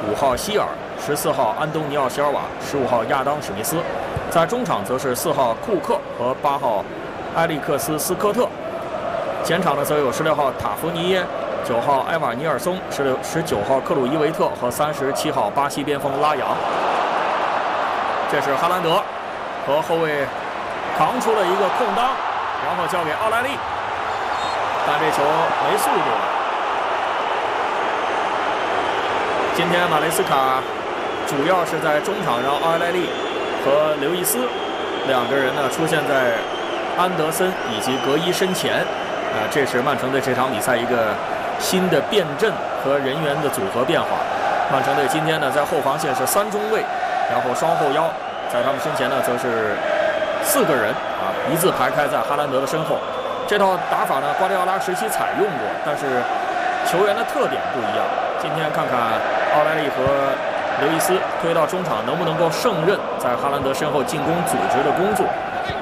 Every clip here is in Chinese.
5号希尔、14号安东尼奥·席尔瓦、15号亚当·史密斯。在中场则是4号库克和8号埃利克斯·斯科特。前场呢则有16号塔夫尼耶、9号埃瓦尼尔松、19号克鲁伊维特和37号巴西边锋拉扬。这是哈兰德和后卫扛出了一个空当，然后交给奥莱利，但这球没速度了。今天马雷斯卡主要是在中场让奥莱利和刘易斯2个人呢出现在安德森以及格伊身前。这是曼城队这场比赛一个新的变阵和人员的组合变化。曼城队今天呢在后防线是3中卫，然后双后腰，在他们身前呢则是4个人一字排开在哈兰德的身后。这套打法呢瓜迪奥拉时期采用过，但是球员的特点不一样。今天看看奥莱利和刘易斯推到中场能不能够胜任在哈兰德身后进攻组织的工作。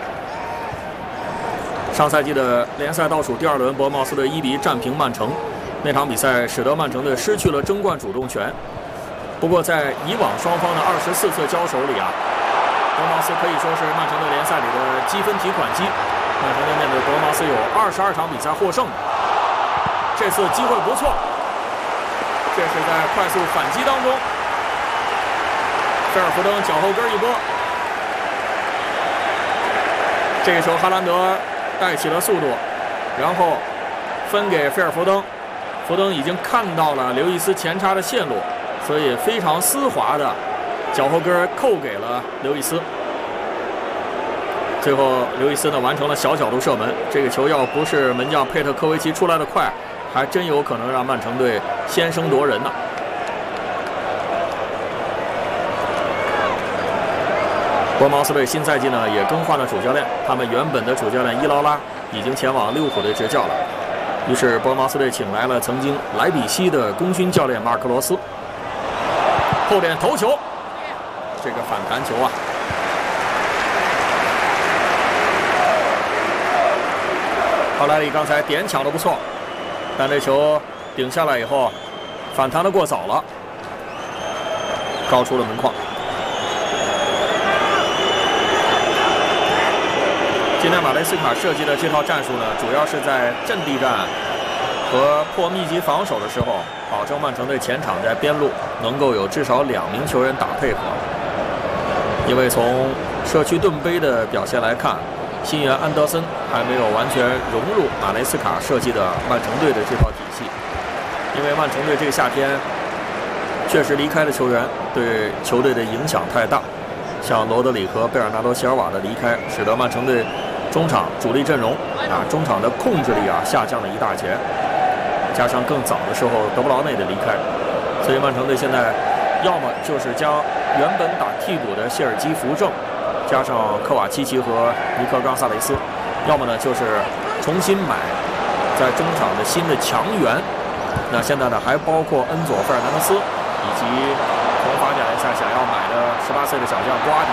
上赛季的联赛倒数第2轮，伯恩茅斯队1比1战平曼城，那场比赛使得曼城队失去了争冠主动权。不过在以往双方的24次交手里伯恩茅斯可以说是曼城队联赛里的积分提款机。曼城队面对伯恩茅斯有22场比赛获胜，这次机会不错。这是在快速反击当中，菲尔福登脚后跟一拨，这个球哈兰德带起了速度，然后分给菲尔福登。福登已经看到了刘易斯前插的线路，所以非常丝滑的脚后跟扣给了刘易斯。最后刘易斯呢完成了小角度射门，这个球要不是门将佩特科维奇出来的快，还真有可能让曼城队先声夺人呢。伯恩茅斯队新赛季呢也更换了主教练，他们原本的主教练伊劳拉已经前往利物浦队执教了，于是伯恩茅斯队请来了曾经莱比锡的功勋教练马克罗斯。后点头球，这个反弹球奥莱利刚才点抢的不错，但这球顶下来以后反弹的过早了，高出了门框。今天马雷斯卡设计的这套战术呢，主要是在阵地战和破密集防守的时候，保证曼城队前场在边路能够有至少2名球员打配合。因为从社区盾杯的表现来看，新援安德森还没有完全融入马雷斯卡设计的曼城队的这套体系。因为曼城队这个夏天确实离开的球员对球队的影响太大，像罗德里和贝尔纳多·席尔瓦的离开，使得曼城队中场主力阵容中场的控制力下降了一大截，加上更早的时候德布劳内的离开，所以曼城队现在要么就是将原本打替补的谢尔基扶正，加上科瓦契奇和尼克冈萨雷斯，要么呢就是重新买在中场的新的强援。那现在呢还包括恩佐·费尔南德斯以及从法甲联赛想要买的18岁的小将波阿迪。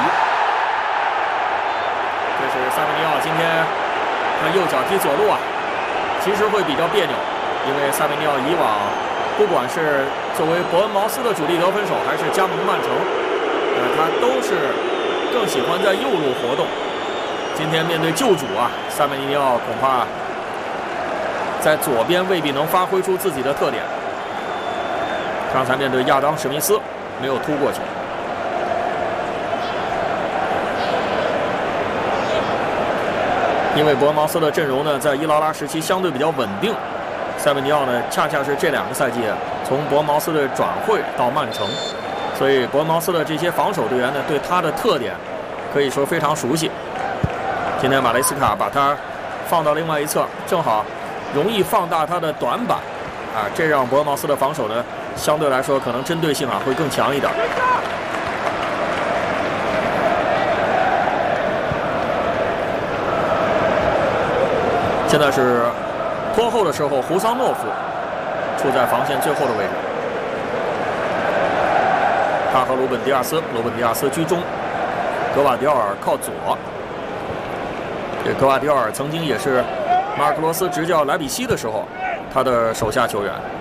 这是塞梅尼奥今天他右脚踢左路其实会比较别扭，因为塞梅尼奥以往不管是作为伯恩茅斯的主力得分手，还是加盟曼城，他都是更喜欢在右路活动。今天面对旧主塞梅尼奥恐怕在左边未必能发挥出自己的特点。刚才面对亚当·史密斯没有突过去。因为伯恩茅斯的阵容呢，在伊劳拉时期相对比较稳定，塞梅尼奥呢，恰恰是这2个赛季从伯恩茅斯队转会到曼城，所以伯恩茅斯的这些防守队员呢，对他的特点可以说非常熟悉。今天马雷斯卡把他放到另外一侧，正好容易放大他的短板这让伯恩茅斯的防守呢，相对来说可能针对性会更强一点。现在是拖后的时候，胡桑诺夫处在防线最后的位置，他和鲁本迪亚斯居中，格瓦迪奥尔靠左。这格瓦迪奥尔曾经也是马尔克罗斯执教莱比锡的时候他的手下球员。